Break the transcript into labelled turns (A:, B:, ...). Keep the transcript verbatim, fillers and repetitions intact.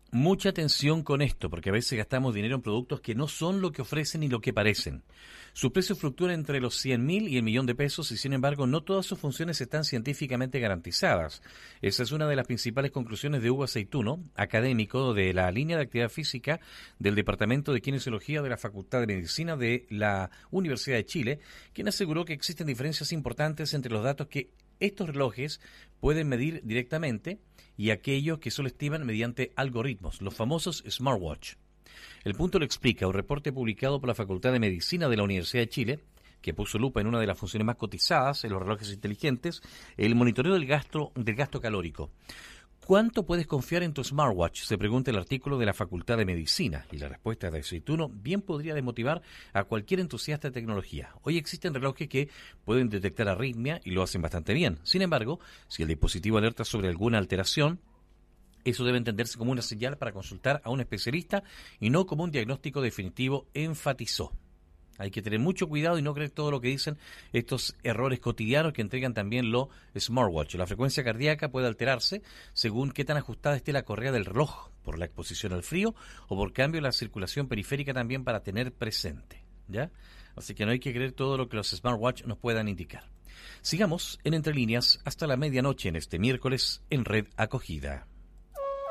A: Mucha atención con esto, porque a veces gastamos dinero en productos que no son lo que ofrecen ni lo que parecen. Su precio fluctúa entre los cien mil y el millón de pesos y, sin embargo, no todas sus funciones están científicamente garantizadas. Esa es una de las principales conclusiones de Hugo Aceituno, académico de la línea de actividad física del Departamento de Kinesiología de la Facultad de Medicina de la Universidad de Chile, quien aseguró que existen diferencias importantes entre los datos que estos relojes pueden medir directamente y aquellos que solo estiman mediante algoritmos, los famosos smartwatch. El punto lo explica un reporte publicado por la Facultad de Medicina de la Universidad de Chile, que puso lupa en una de las funciones más cotizadas en los relojes inteligentes, el monitoreo del gasto, del gasto calórico. ¿Cuánto puedes confiar en tu smartwatch?, se pregunta el artículo de la Facultad de Medicina, y la respuesta de Aceituno bien podría desmotivar a cualquier entusiasta de tecnología. Hoy existen relojes que pueden detectar arritmia y lo hacen bastante bien. Sin embargo, si el dispositivo alerta sobre alguna alteración, eso debe entenderse como una señal para consultar a un especialista y no como un diagnóstico definitivo, enfatizó. Hay que tener mucho cuidado y no creer todo lo que dicen estos errores cotidianos que entregan también los smartwatch. La frecuencia cardíaca puede alterarse según qué tan ajustada esté la correa del reloj, por la exposición al frío o por cambio en la circulación periférica también, para tener presente, ¿ya? Así que no hay que creer todo lo que los smartwatch nos puedan indicar. Sigamos en Entre Líneas hasta la medianoche en este miércoles en Red Acogida.